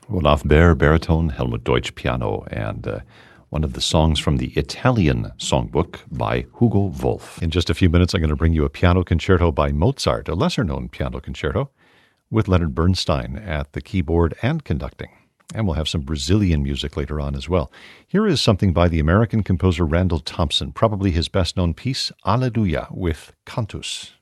Olaf Behr, baritone, Helmut Deutsch, piano, and one of the songs from the Italian Songbook by Hugo Wolf. In just a few minutes, I'm going to bring you a piano concerto by Mozart, a lesser-known piano concerto, with Leonard Bernstein at the keyboard and conducting. And we'll have some Brazilian music later on as well. Here is something by the American composer Randall Thompson, probably his best-known piece, Alleluia, with Cantus.